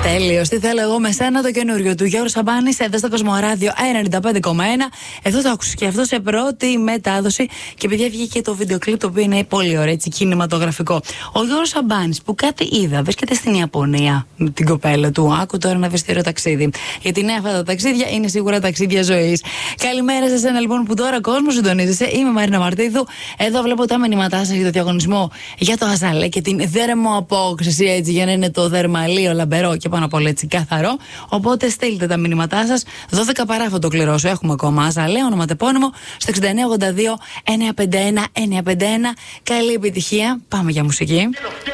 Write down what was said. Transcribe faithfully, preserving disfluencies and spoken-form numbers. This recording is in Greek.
Τέλειος. Τι θέλω εγώ με σένα, το καινούριο του Γιώργου Σαμπάνη, εδώ στο Κοσμοράδιο ενενήντα πέντε κόμμα ένα. Εδώ το άκουσα και αυτό σε πρώτη μετάδοση. Και παιδιά βγήκε το βίντεο κλιπ, το οποίο είναι πολύ ωραίο, έτσι κινηματογραφικό. Ο Γιώργος Σαμπάνης, που κάτι είδα, βρίσκεται στην Ιαπωνία με την κοπέλα του. Άκου τώρα ένα ευαισθητήριο ταξίδι. Γιατί ναι, αυτά τα ταξίδια είναι σίγουρα ταξίδια ζωής. Καλημέρα σε εσένα λοιπόν που τώρα κόσμο συντονίζεσαι. Είμαι η Μαρίνα Μαρτίδου. Εδώ βλέπω τα μηνύματά σας για το διαγωνισμό για το αζαλέ και την δερμοαπόκριση, έτσι, για να είναι το δερμαλείο λαμπερό και πάνω απ' όλα έτσι καθαρό. Οπότε στείλτε τα μηνύματά σας. δώδεκα παρά θα το κληρώσω. Έχουμε ακόμα αζαλέ, ονοματεπώνυμο στο εξήντα εννιά ογδόντα δύο εννιακόσια πενήντα ένα εννιακόσια πενήντα ένα. Καλή επιτυχία. Πάμε για μουσική.